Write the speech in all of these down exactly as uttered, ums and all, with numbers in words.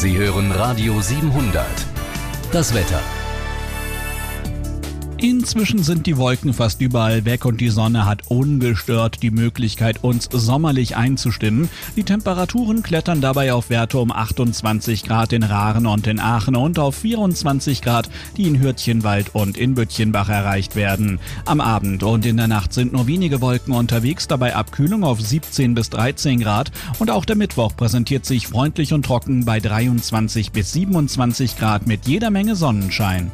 Sie hören Radio siebenhundert. Das Wetter. Inzwischen sind die Wolken fast überall weg und die Sonne hat ungestört die Möglichkeit, uns sommerlich einzustimmen. Die Temperaturen klettern dabei auf Werte um achtundzwanzig Grad in Raaren und in Aachen und auf vierundzwanzig Grad, die in Hürtchenwald und in Büttchenbach erreicht werden. Am Abend und in der Nacht sind nur wenige Wolken unterwegs, dabei Abkühlung auf siebzehn bis dreizehn Grad. Und auch der Mittwoch präsentiert sich freundlich und trocken bei dreiundzwanzig bis siebenundzwanzig Grad mit jeder Menge Sonnenschein.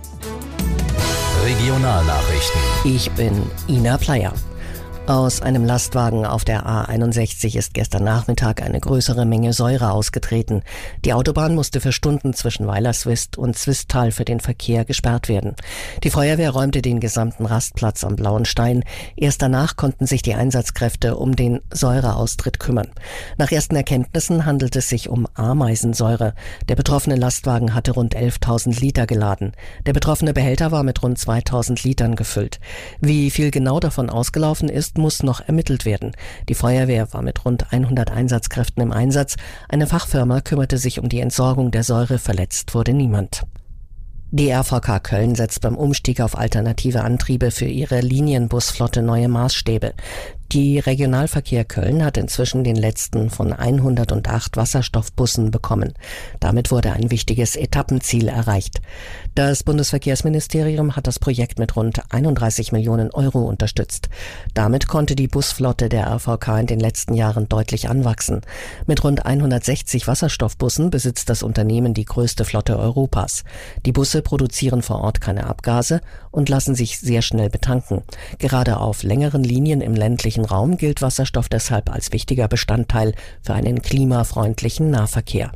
Regionalnachrichten. Ich bin Ina Pleyer. Aus einem Lastwagen auf der A einundsechzig ist gestern Nachmittag eine größere Menge Säure ausgetreten. Die Autobahn musste für Stunden zwischen Weilerswist und Zwisttal für den Verkehr gesperrt werden. Die Feuerwehr räumte den gesamten Rastplatz am Blauen Stein. Erst danach konnten sich die Einsatzkräfte um den Säureaustritt kümmern. Nach ersten Erkenntnissen handelt es sich um Ameisensäure. Der betroffene Lastwagen hatte rund elftausend Liter geladen. Der betroffene Behälter war mit rund zweitausend Litern gefüllt. Wie viel genau davon ausgelaufen ist, muss noch ermittelt werden. Die Feuerwehr war mit rund hundert Einsatzkräften im Einsatz. Eine Fachfirma kümmerte sich um die Entsorgung der Säure. Verletzt wurde niemand. Die R V K Köln setzt beim Umstieg auf alternative Antriebe für ihre Linienbusflotte neue Maßstäbe. Die Regionalverkehr Köln hat inzwischen den letzten von hundertacht Wasserstoffbussen bekommen. Damit wurde ein wichtiges Etappenziel erreicht. Das Bundesverkehrsministerium hat das Projekt mit rund einunddreißig Millionen Euro unterstützt. Damit konnte die Busflotte der R V K in den letzten Jahren deutlich anwachsen. Mit rund hundertsechzig Wasserstoffbussen besitzt das Unternehmen die größte Flotte Europas. Die Busse produzieren vor Ort keine Abgase und lassen sich sehr schnell betanken. Gerade auf längeren Linien im ländlichen Raum gilt Wasserstoff deshalb als wichtiger Bestandteil für einen klimafreundlichen Nahverkehr.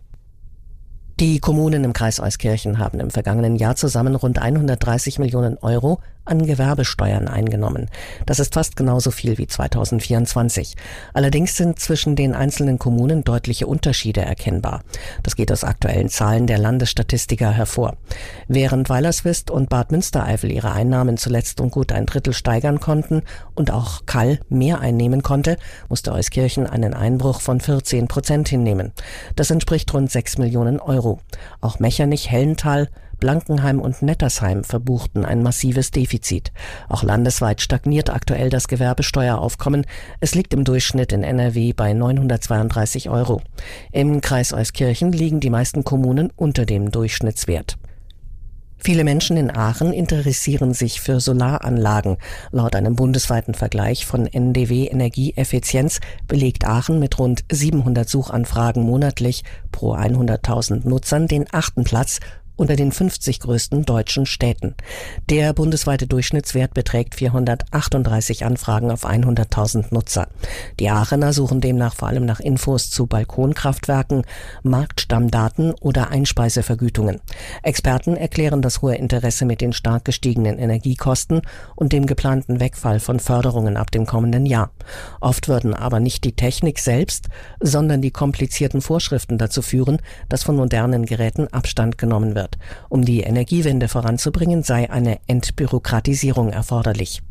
Die Kommunen im Kreis Euskirchen haben im vergangenen Jahr zusammen rund hundertdreißig Millionen Euro an Gewerbesteuern eingenommen. Das ist fast genauso viel wie zweitausendvierundzwanzig. Allerdings sind zwischen den einzelnen Kommunen deutliche Unterschiede erkennbar. Das geht aus aktuellen Zahlen der Landesstatistiker hervor. Während Weilerswist und Bad Münstereifel ihre Einnahmen zuletzt um gut ein Drittel steigern konnten und auch Kall mehr einnehmen konnte, musste Euskirchen einen Einbruch von vierzehn Prozent hinnehmen. Das entspricht rund sechs Millionen Euro. Auch Mechernich, Hellental, Blankenheim und Nettersheim verbuchten ein massives Defizit. Auch landesweit stagniert aktuell das Gewerbesteueraufkommen. Es liegt im Durchschnitt in N R W bei neunhundertzweiunddreißig Euro. Im Kreis Euskirchen liegen die meisten Kommunen unter dem Durchschnittswert. Viele Menschen in Aachen interessieren sich für Solaranlagen. Laut einem bundesweiten Vergleich von N D W Energieeffizienz belegt Aachen mit rund siebenhundert Suchanfragen monatlich pro hunderttausend Nutzern den achten Platz unter den fünfzig größten deutschen Städten. Der bundesweite Durchschnittswert beträgt vierhundertachtunddreißig Anfragen auf hunderttausend Nutzer. Die Aachener suchen demnach vor allem nach Infos zu Balkonkraftwerken, Marktstammdaten oder Einspeisevergütungen. Experten erklären das hohe Interesse mit den stark gestiegenen Energiekosten und dem geplanten Wegfall von Förderungen ab dem kommenden Jahr. Oft würden aber nicht die Technik selbst, sondern die komplizierten Vorschriften dazu führen, dass von modernen Geräten Abstand genommen wird. Um die Energiewende voranzubringen, sei eine Entbürokratisierung erforderlich.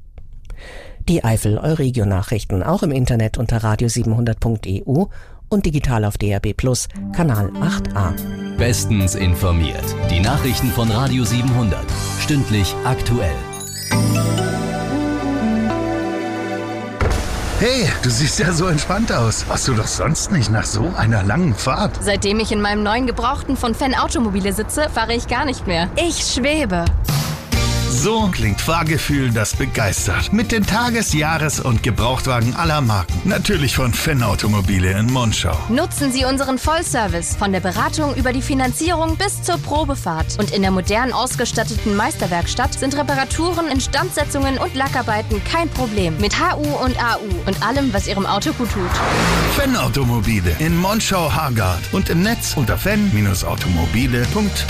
Die Eifel-Euregio-Nachrichten auch im Internet unter radio siebenhundert punkt e u und digital auf D R B plus, Kanal acht a. Bestens informiert. Die Nachrichten von Radio siebenhundert. Stündlich aktuell. Hey, du siehst ja so entspannt aus. Warst du doch sonst nicht nach so einer langen Fahrt? Seitdem ich in meinem neuen Gebrauchten von Fan Automobile sitze, fahre ich gar nicht mehr. Ich schwebe. So klingt Fahrgefühl, das begeistert. Mit den Tages-, Jahres- und Gebrauchtwagen aller Marken. Natürlich von Fan Automobile in Monschau. Nutzen Sie unseren Vollservice von der Beratung über die Finanzierung bis zur Probefahrt. Und in der modern ausgestatteten Meisterwerkstatt sind Reparaturen, Instandsetzungen und Lackarbeiten kein Problem. Mit H U und A U und allem, was Ihrem Auto gut tut. Fan Automobile in Monschau-Hargard und im Netz unter fan Bindestrich automobile punkt